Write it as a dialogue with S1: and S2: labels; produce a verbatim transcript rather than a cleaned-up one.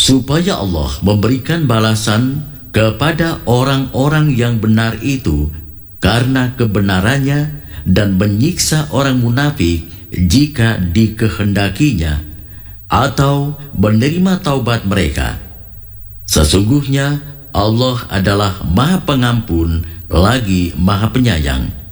S1: supaya Allah memberikan balasan kepada orang-orang yang benar itu karena kebenarannya dan menyiksa orang munafik jika dikehendakinya atau menerima taubat mereka. Sesungguhnya Allah adalah Maha Pengampun lagi Maha Penyayang.